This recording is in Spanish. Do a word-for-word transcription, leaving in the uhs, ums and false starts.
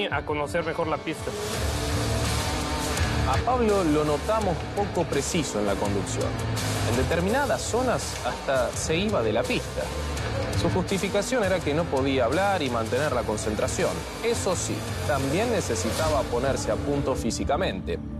mí a conocer mejor la pista. A Pablo lo notamos poco preciso en la conducción. En determinadas zonas hasta se iba de la pista. Su justificación era que no podía hablar y mantener la concentración. Eso sí, también necesitaba ponerse a punto físicamente.